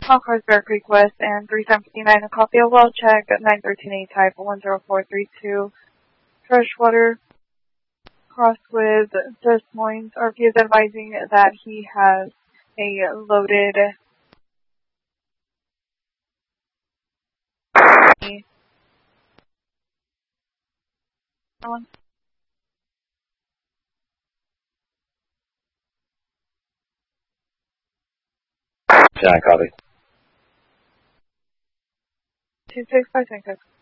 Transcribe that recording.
Concourse Bear Creek West and 3759, a copy of well check at 913A type 10432. Freshwater crossed with Des Moines. RP is advising that he has a loaded John, copy. 26526.